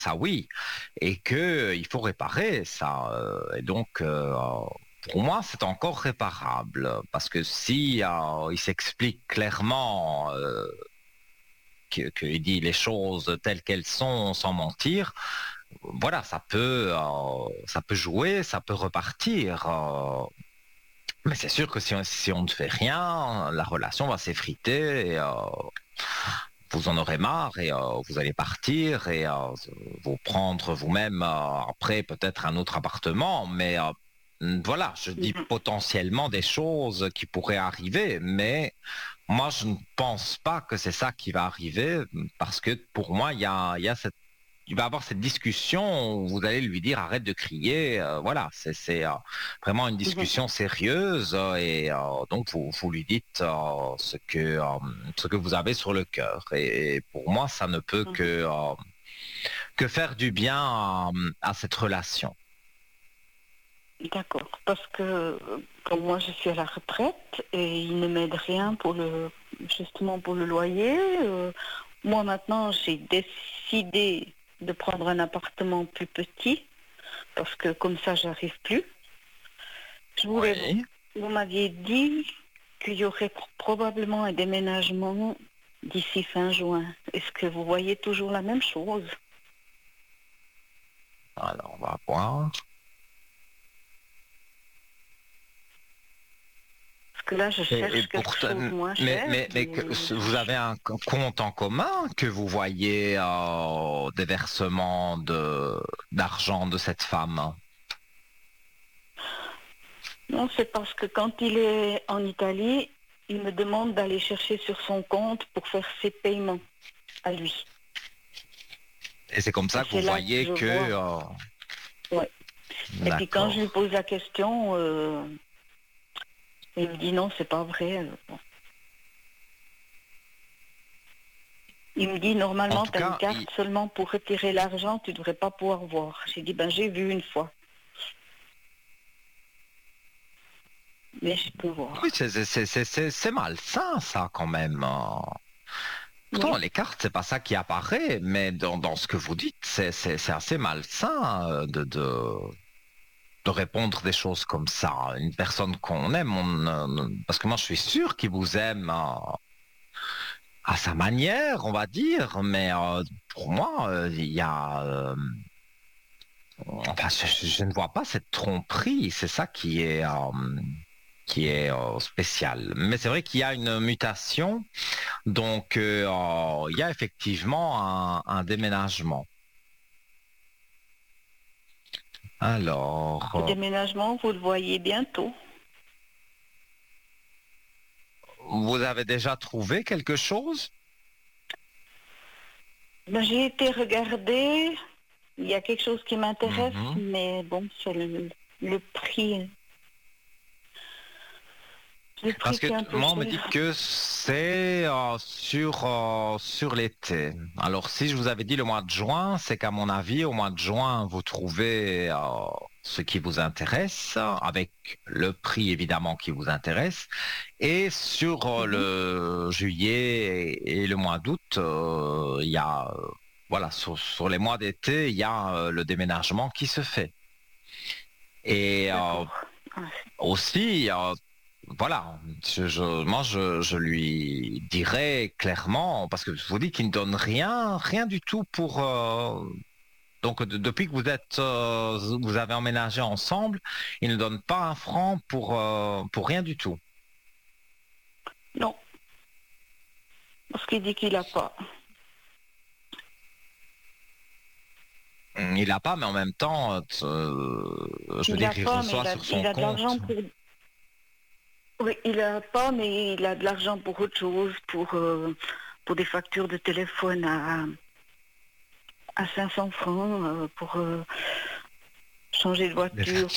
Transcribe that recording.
ça oui, et que il faut réparer ça. Et donc, pour moi, c'est encore réparable parce que si il s'explique clairement qu'il dit les choses telles qu'elles sont sans mentir, voilà, ça peut jouer, ça peut repartir. Mais c'est sûr que si on ne fait rien, la relation va s'effriter et vous en aurez marre et vous allez partir et vous prendre vous-même après peut-être un autre appartement. Mais voilà, je dis Mhm. potentiellement des choses qui pourraient arriver, mais moi je ne pense pas que c'est ça qui va arriver parce que pour moi il y a cette il va avoir cette discussion où vous allez lui dire arrête de crier. Voilà, c'est vraiment une Mhm. discussion sérieuse et donc vous lui dites ce que vous avez sur le cœur. Et pour moi, ça ne peut Mhm. que faire du bien à cette relation. D'accord. Parce que comme moi je suis à la retraite et il ne m'aide rien pour justement pour le loyer. Moi maintenant j'ai décidé de prendre un appartement plus petit parce que comme ça j'arrive plus. Je voulais, Oui. vous m'aviez dit qu'il y aurait probablement un déménagement d'ici fin juin. Est-ce que vous voyez toujours la même chose? Alors on va voir. Parce que là, je Et cherche quelque pourtant, chose moins cher. mais vous avez un compte en commun que vous voyez des versements d'argent de cette femme. Non, c'est parce que quand il est en Italie, il me demande d'aller chercher sur son compte pour faire ses paiements à lui. Et c'est comme Et ça que vous c'est là que voyez je que... vois. Ouais. Et puis quand je lui d'accord. pose la question, il me dit non, c'est pas vrai. Bon. Il me dit En normalement, tout tu as une cas, carte seulement pour retirer l'argent, tu devrais pas pouvoir voir. J'ai dit ben j'ai vu une fois, mais je peux oui, voir. c'est malsain ça quand même. Pourtant, Oui, les cartes, c'est pas ça qui apparaît, mais dans ce que vous dites, c'est assez malsain de répondre des choses comme ça. Une personne qu'on aime, parce que moi je suis sûr qu'il vous aime à sa manière, on va dire, mais pour moi, il y a... enfin, je ne vois pas cette tromperie, c'est ça qui est spécial. Mais c'est vrai qu'il y a une mutation, donc il y a effectivement un déménagement. Alors, le déménagement, vous le voyez bientôt. vous avez déjà trouvé quelque chose? Ben, j'ai été regarder. Il y a quelque chose qui m'intéresse, Mhm. mais bon, sur le prix, le Parce prix que qui est un peu moi, on me dit cher. que c'est sur l'été. Alors, si je vous avais dit le mois de juin, c'est qu'à mon avis, au mois de juin, vous trouvez ce qui vous intéresse, avec le prix évidemment qui vous intéresse. Et sur Mhm. le juillet et le mois d'août, il y a, voilà, sur les mois d'été, il y a le déménagement qui se fait. Et D'accord. Ah, aussi, voilà, moi je lui dirais clairement, parce que je vous dis qu'il ne donne rien du tout pour... donc depuis que vous avez emménagé ensemble, il ne donne pas un franc pour rien du tout. non, parce qu'il dit qu'il n'a pas. Il n'a pas, mais en même temps, je veux Il dire, n'a il pas, mais reçoit sur son il a de compte. l'argent pour... Oui, il n'a pas, mais il a de l'argent pour autre chose, pour des factures de téléphone à 500 francs, pour changer de Des voiture